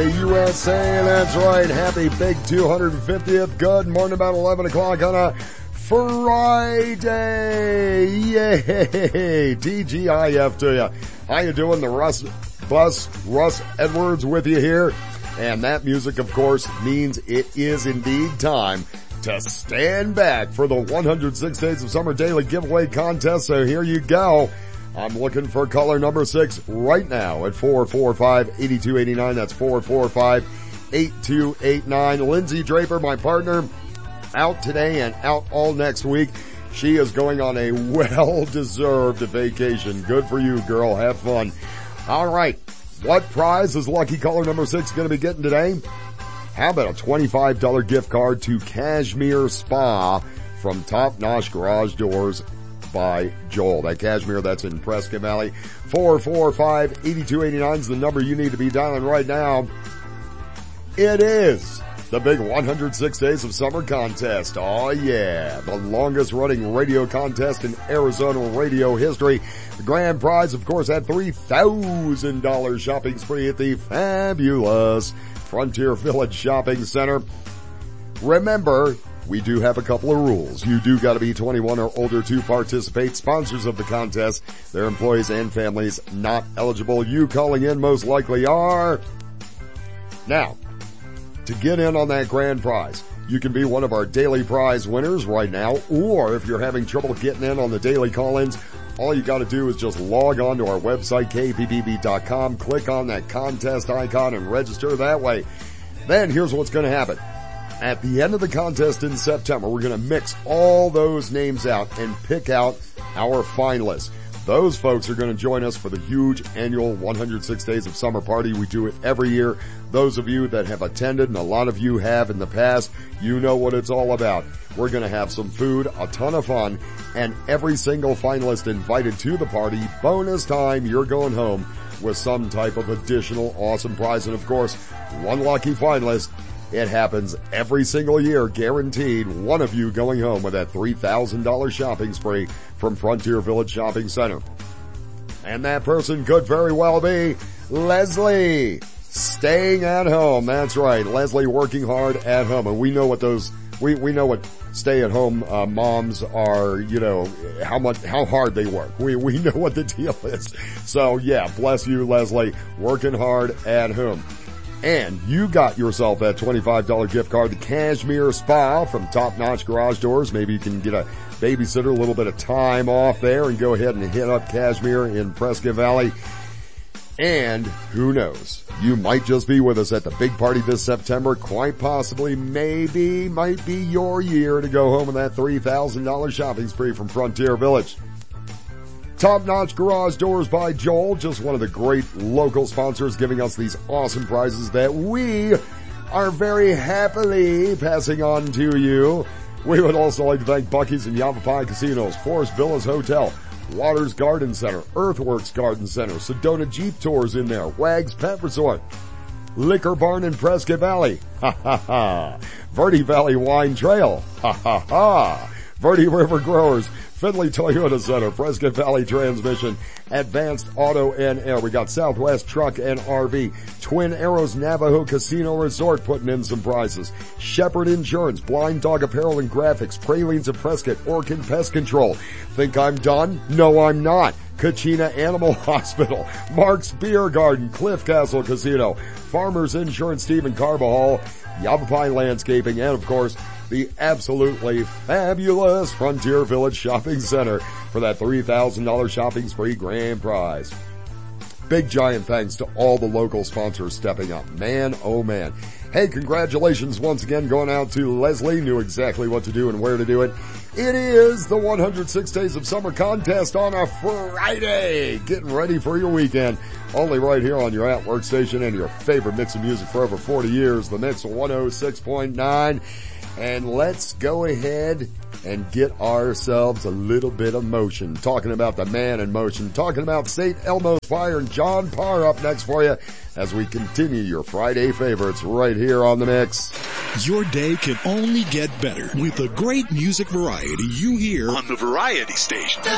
USA. That's right. Happy big 250th. Good morning, about 11 o'clock on a Friday. Yay. TGIF to you. How you doing? The Russ Edwards with you here. And that music, of course, means it is indeed time to stand back for the 106 Days of Summer Daily Giveaway Contest. So here you go. I'm looking for caller number 6 right now at 445-8289. That's 445-8289. Lindsay Draper, my partner, out today and out all next week. She is going on a well-deserved vacation. Good for you, girl. Have fun. All right. What prize is lucky caller number 6 going to be getting today? How about a $25 gift card to Cashmere Spa from Top Notch Garage Doors by Joel. That Cashmere, that's in Prescott Valley. 445-8289 is the number you need to be dialing right now. It is the big 106 Days of Summer contest. Oh yeah, the longest running radio contest in Arizona radio history. The grand prize, of course, at $3,000 shopping spree at the fabulous Frontier Village Shopping Center. Remember, we do have a couple of rules. You do got to be 21 or older to participate. Sponsors of the contest, their employees and families not eligible. You calling in most likely are. Now, to get in on that grand prize, you can be one of our daily prize winners right now, or if you're having trouble getting in on the daily call-ins, all you got to do is just log on to our website, kpbb.com, click on that contest icon and register that way. Then here's what's going to happen. At the end of the contest in September, we're going to mix all those names out and pick out our finalists. Those folks are going to join us for the huge annual 106 Days of Summer party. We do it every year. Those of you that have attended, and a lot of you have in the past, you know what it's all about. We're going to have some food, a ton of fun, and every single finalist invited to the party, bonus time, you're going home with some type of additional awesome prize. And of course, one lucky finalist. It happens every single year, guaranteed. One of you going home with that $3,000 shopping spree from Frontier Village Shopping Center. And that person could very well be Leslie, staying at home. That's right, Leslie working hard at home. And we know what we know what stay-at-home moms are, you know, how hard they work. We know what the deal is. So yeah, bless you, Leslie, working hard at home. And you got yourself that $25 gift card to Cashmere Spa from Top Notch Garage Doors. Maybe you can get a babysitter, a little bit of time off there, and go ahead and hit up Cashmere in Prescott Valley. And who knows, you might just be with us at the big party this September. Quite possibly, maybe, might be your year to go home with that $3,000 shopping spree from Frontier Village. Top Notch Garage Doors by Joel, just one of the great local sponsors giving us these awesome prizes that we are very happily passing on to you. We would also like to thank Buc-ee's and Yavapai Casinos, Forest Villas Hotel, Waters Garden Center, Earthworks Garden Center, Sedona Jeep Tours in there, Wags Pet Resort, Liquor Barn in Prescott Valley, ha ha ha, Verde Valley Wine Trail, ha ha ha, Verde River Growers, Findlay Toyota Center, Prescott Valley Transmission, Advanced Auto and Air. We got Southwest Truck and RV, Twin Arrows Navajo Casino Resort putting in some prizes, Shepherd Insurance, Blind Dog Apparel and Graphics, Pralines of Prescott, Orkin Pest Control. Think I'm done? No, I'm not. Kachina Animal Hospital, Mark's Beer Garden, Cliff Castle Casino, Farmers Insurance, Stephen Carbajal, Yavapai Landscaping, and of course, the absolutely fabulous Frontier Village Shopping Center for that $3,000 shopping spree grand prize. Big giant thanks to all the local sponsors stepping up. Man, oh man. Hey, congratulations once again going out to Leslie, knew exactly what to do and where to do it. It is the 106 Days of Summer contest on a Friday. Getting ready for your weekend. Only right here on your at-work station and your favorite mix of music for over 40 years, the Mix 106.9. And let's go ahead and get ourselves a little bit of motion. Talking about the man in motion. Talking about St. Elmo's Fire and John Parr up next for you as we continue your Friday favorites right here on The Mix. Your day can only get better with the great music variety you hear on the Variety Station.